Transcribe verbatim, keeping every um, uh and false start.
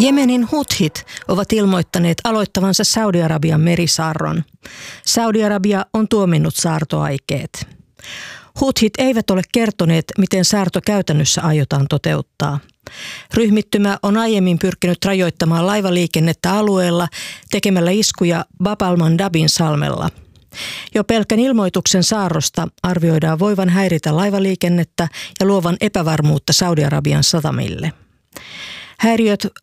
Jemenin huthit ovat ilmoittaneet aloittavansa Saudi-Arabian merisaarron. Saudi-Arabia on tuominnut saartoaikeet. Huthit eivät ole kertoneet, miten saarto käytännössä aiotaan toteuttaa. Ryhmittymä on aiemmin pyrkinyt rajoittamaan laivaliikennettä alueella tekemällä iskuja Bab al-Mandabin salmella. Jo pelkän ilmoituksen saarrosta arvioidaan voivan häiritä laivaliikennettä ja luovan epävarmuutta Saudi-Arabian satamille. Häiriöt